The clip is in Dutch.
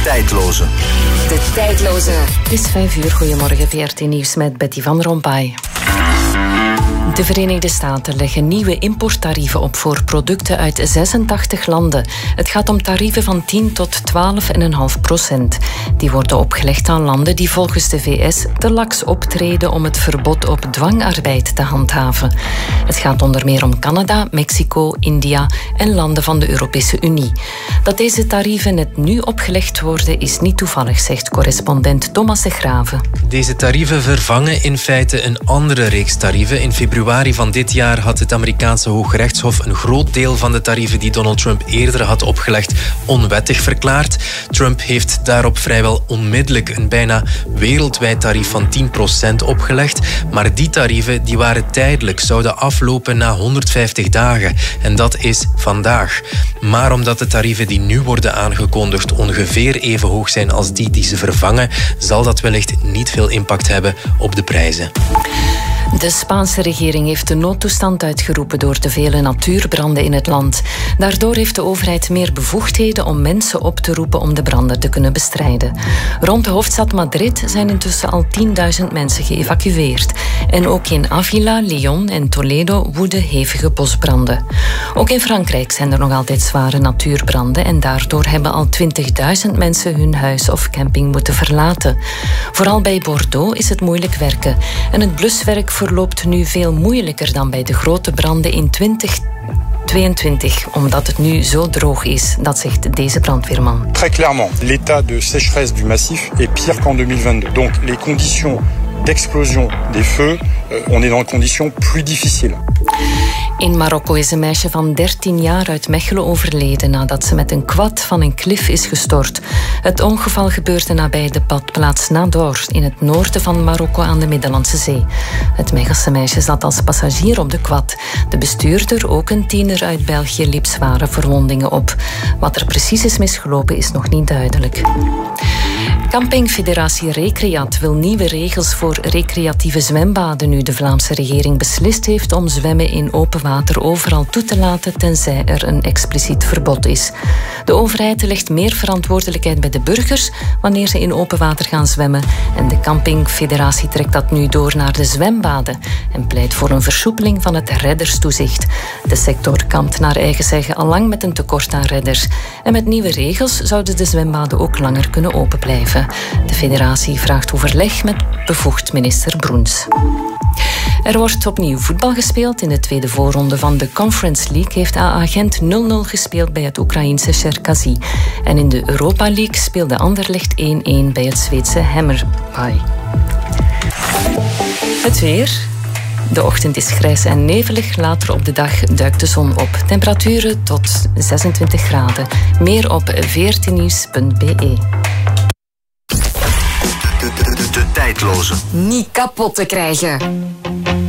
tijdloze. De tijdloze. Het is 5:00. Goedemorgen, VRT Nieuws met Betty van Rompuy. De Verenigde Staten leggen nieuwe importtarieven op voor producten uit 86 landen. Het gaat om tarieven van 10 tot 12,5%. Die worden opgelegd aan landen die volgens de VS te laks optreden om het verbod op dwangarbeid te handhaven. Het gaat onder meer om Canada, Mexico, India en landen van de Europese Unie. Dat deze tarieven net nu opgelegd worden is niet toevallig, zegt correspondent Thomas de Graven. Deze tarieven vervangen in feite een andere reeks tarieven. In februari van dit jaar had het Amerikaanse Hooggerechtshof een groot deel van de tarieven die Donald Trump eerder had opgelegd onwettig verklaard. Trump heeft daarop vrijwel onmiddellijk een bijna wereldwijd tarief van 10% opgelegd. Maar die tarieven die waren tijdelijk, zouden aflopen na 150 dagen. En dat is vandaag. Maar omdat de tarieven die nu worden aangekondigd ongeveer even hoog zijn als die ze vervangen, zal dat wellicht niet veel impact hebben op de prijzen. De Spaanse regering heeft de noodtoestand uitgeroepen door de vele natuurbranden in het land. Daardoor heeft de overheid meer bevoegdheden om mensen op te roepen om de branden te kunnen bestrijden. Rond de hoofdstad Madrid zijn intussen al 10.000 mensen geëvacueerd. En ook in Avila, Lyon en Toledo woeden hevige bosbranden. Ook in Frankrijk zijn er nog altijd zware natuurbranden en daardoor hebben al 20.000 mensen hun huis of camping moeten verlaten. Vooral bij Bordeaux is het moeilijk werken en het bluswerk verloopt nu veel moeilijker dan bij de grote branden in 2022, omdat het nu zo droog is. Dat zegt deze brandweerman. Très clairement, l'état de sécheresse du massif est pire qu'en 2022. Donc les conditions d'explosion des feux, on est dans conditions plus difficiles. In Marokko is een meisje van 13 jaar uit Mechelen overleden nadat ze met een quad van een klif is gestort. Het ongeval gebeurde nabij de badplaats Nador in het noorden van Marokko aan de Middellandse Zee. Het Mechelse meisje zat als passagier op de quad. De bestuurder, ook een tiener uit België, liep zware verwondingen op. Wat er precies is misgelopen is nog niet duidelijk. Campingfederatie Recreat wil nieuwe regels voor recreatieve zwembaden nu de Vlaamse regering beslist heeft om zwemmen in open water overal toe te laten tenzij er een expliciet verbod is. De overheid legt meer verantwoordelijkheid bij de burgers wanneer ze in open water gaan zwemmen en de campingfederatie trekt dat nu door naar de zwembaden en pleit voor een versoepeling van het redderstoezicht. De sector kampt naar eigen zeggen al lang met een tekort aan redders en met nieuwe regels zouden de zwembaden ook langer kunnen open blijven. De federatie vraagt overleg met bevoegd minister Broens. Er wordt opnieuw voetbal gespeeld. In de tweede voorronde van de Conference League heeft AA Gent 0-0 gespeeld bij het Oekraïense Cherkasy. En in de Europa League speelde Anderlecht 1-1 bij het Zweedse Hammarby. Het weer. De ochtend is grijs en nevelig. Later op de dag duikt de zon op. Temperaturen tot 26 graden. Meer op vrtnieuws.be. De tijdloze. Niet kapot te krijgen.